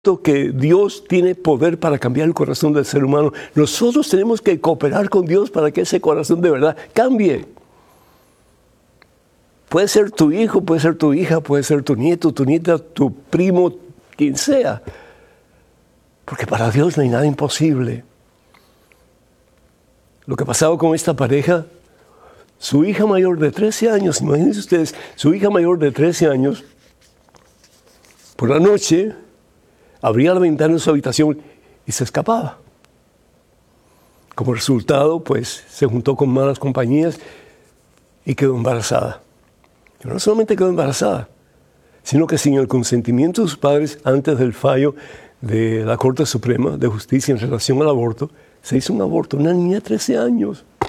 que Dios tiene poder para cambiar el corazón del ser humano. Nosotros tenemos que cooperar con Dios para que ese corazón de verdad cambie. Puede ser tu hijo, puede ser tu hija, puede ser tu nieto, tu nieta, tu primo, quien sea. Porque para Dios no hay nada imposible. Lo que pasaba con esta pareja, su hija mayor de 13 años, imagínense ustedes, su hija mayor de 13 años, por la noche, abría la ventana de su habitación y se escapaba. Como resultado, pues, se juntó con malas compañías y quedó embarazada. Y no solamente quedó embarazada, sino que sin el consentimiento de sus padres, antes del fallo de la Corte Suprema de Justicia en relación al aborto, se hizo un aborto, una niña de 13 años.